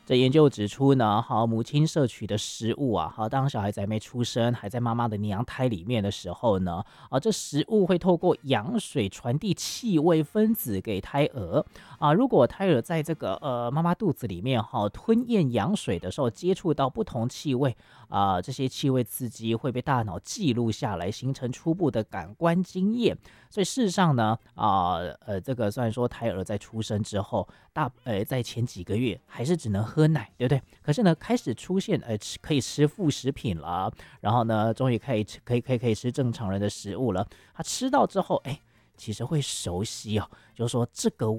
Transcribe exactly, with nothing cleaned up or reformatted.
这研究指出呢，好，母亲摄取的食物啊，好，当小孩子还没出生，还在妈妈的娘胎里面的时候呢，啊，这食物会透过羊水传递气味分子给胎儿啊。如果胎儿在这个呃妈妈肚子里面哈、吞咽羊水的时候，接触到不同气味啊，这些气味刺激会被大脑记录下来，形成初步的感官经验。所以事实上呢，啊呃，这个虽然说胎儿在出生之后，大呃在前几个月还是只能喝奶，对不对？可是呢，开始出现呃吃可以吃副食品了，然后呢，终于可以吃可以可以可以吃正常人的食物了。他吃到之后，哎，其实会熟悉哦，就是说这个